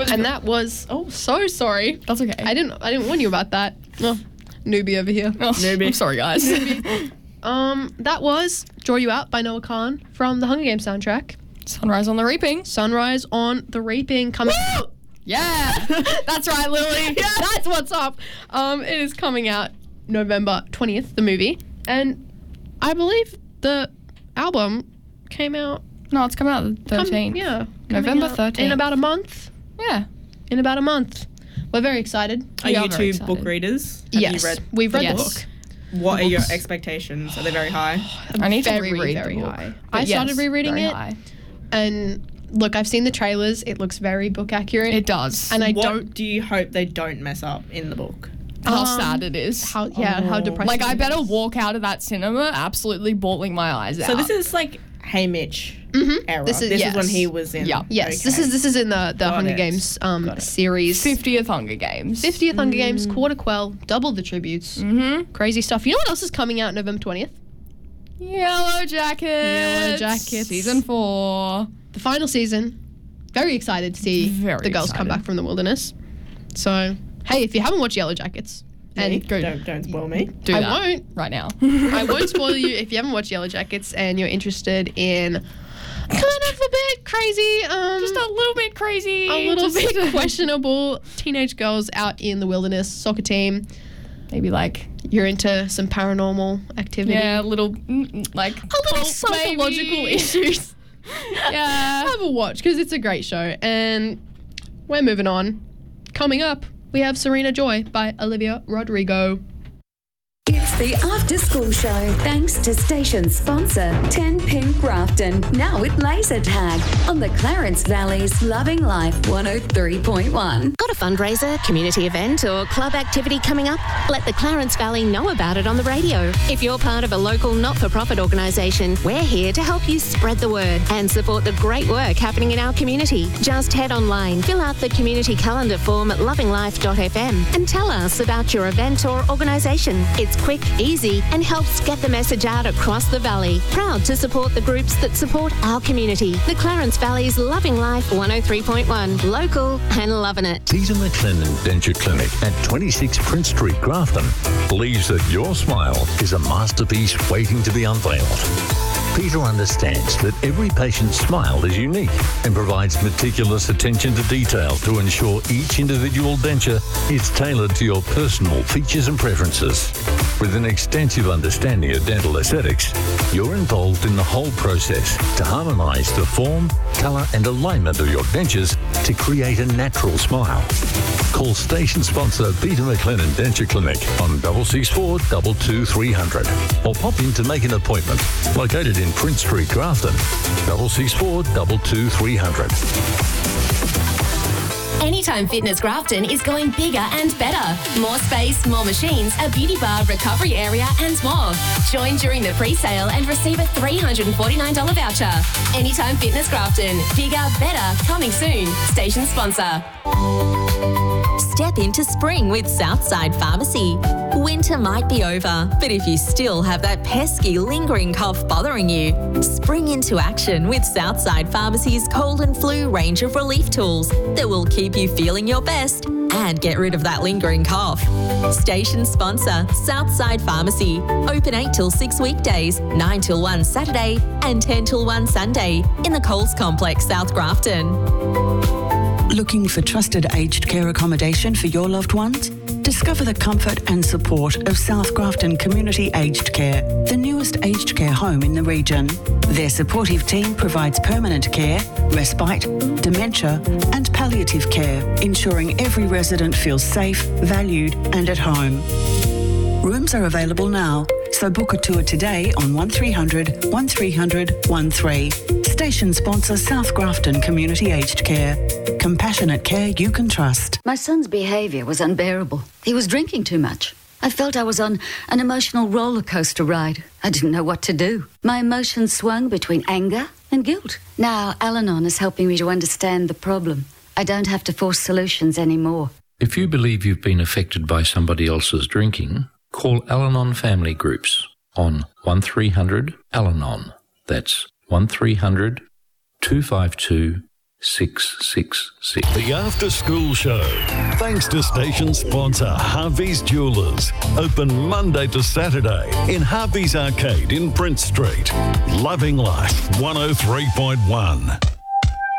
And that was, so sorry. That's okay. I didn't warn you about that. Oh, newbie over here. Oh, newbie. I'm sorry, guys. That was Draw You Out by Noah Khan from the Hunger Games soundtrack. Sunrise on the Reaping. Sunrise on the Reaping coming out. Yeah. That's right, Lily. Yeah. That's what's up. It is coming out November 20th, the movie. And I believe the album came out. No, it's coming out the 13th. November 13th. In about a month. Yeah. In about a month. We're very excited. Are you very two book excited. readers? We've read Yes. the book. What are your expectations? Are they very high? I need to Very, reread very the book. high. But I started rereading very it. high. And look, I've seen the trailers. It looks very book accurate. It does. And I What don't. do you hope they don't mess up in the book? How sad it is. How depressing. Like, I it better is. walk out of that cinema absolutely bawling my eyes out. So this is like Haymitch era. This is- This yes. is when he was in. Yeah. Yes, Okay. this is in the Hunger it. Games Got it. series. 50th Hunger Games. 50th Hunger Games, Quarter Quell, double the tributes. Mm-hmm. Crazy stuff. You know what else is coming out November 20th? Yellow Jackets. Yellow Jackets. Season 4. The final season. Very excited to see Very the girls come excited. back from the wilderness. So, hey, if you haven't watched Yellow Jackets, and Don't spoil me. Do I that won't. right now. I won't spoil you if you haven't watched Yellow Jackets and you're interested in kind of a bit crazy, Just a little bit crazy. a little Just- bit questionable teenage girls out in the wilderness soccer team. Maybe like, You're into some paranormal activity. yeah, little, like, A little psychological issues. Yeah. Have a watch because it's a great show. And we're moving on. Coming up, we have Serena Joy by Olivia Rodrigo. It's the After School Show, thanks to station sponsor 10 Pin Grafton, now with laser tag on the Clarence Valley's Loving Life 103.1. Got a fundraiser, community event, or club activity coming up? Let the Clarence Valley know about it on the radio. If you're part of a local not-for-profit organisation, we're here to help you spread the word and support the great work happening in our community. Just head online, fill out the community calendar form at lovinglife.fm and tell us about your event or organisation. It's quick, easy, and helps get the message out across the valley. Proud to support the groups that support our community. The Clarence Valley's Loving Life 103.1. Local and loving it. Peter McLennan Denture Clinic at 26 Prince Street, Grafton, believes that your smile is a masterpiece waiting to be unveiled. Peter understands that every patient's smile is unique and provides meticulous attention to detail to ensure each individual denture is tailored to your personal features and preferences. With an extensive understanding of dental aesthetics, you're involved in the whole process to harmonise the form, colour and alignment of your dentures to create a natural smile. Call station sponsor Peter McLennan Denture Clinic on 664 22300 or pop in to make an appointment. Located in Prince Street, Grafton, 664 22300. Anytime Fitness Grafton is going bigger and better. More space, more machines, a beauty bar, recovery area and more. Join during the pre-sale and receive a $349 voucher. Anytime Fitness Grafton. Bigger, better, coming soon. Station sponsor. Step into spring with Southside Pharmacy. Winter might be over, but if you still have that pesky lingering cough bothering you, spring into action with Southside Pharmacy's cold and flu range of relief tools that will keep you feeling your best and get rid of that lingering cough. Station sponsor, Southside Pharmacy. Open 8 till 6 weekdays, 9 till 1 Saturday and 10 till 1 Sunday in the Coles Complex, South Grafton. Looking for trusted aged care accommodation for your loved ones? Discover the comfort and support of South Grafton Community Aged Care, the newest aged care home in the region. Their supportive team provides permanent care, respite, dementia and palliative care, ensuring every resident feels safe, valued and at home. Rooms are available now, so book a tour today on 1300 1300 13. Station sponsor South Grafton Community Aged Care. Compassionate care you can trust. My son's behaviour was unbearable. He was drinking too much. I felt I was on an emotional roller coaster ride. I didn't know what to do. My emotions swung between anger and guilt. Now Al-Anon is helping me to understand the problem. I don't have to force solutions anymore. If you believe you've been affected by somebody else's drinking, call Al-Anon Family Groups on 1300 Al-Anon. That's 1300 252 666. The After School Show. Thanks to station sponsor Harvey's Jewellers. Open Monday to Saturday in Harvey's Arcade in Prince Street. Loving Life 103.1.